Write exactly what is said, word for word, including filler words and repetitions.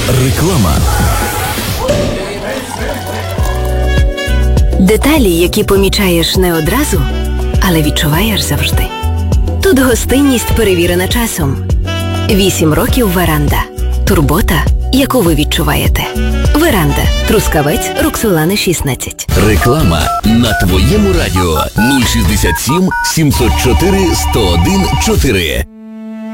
Реклама. Деталі, які помічаєш не одразу, але відчуваєш завжди. Тут гостинність перевірена часом. Вісім років Веранда. Турбота, яку ви відчуваєте. Веранда. Трускавець, Роксолани шістнадцять. Реклама на твоєму радіо нуль шістдесят сім сімсот чотири сто один чотири.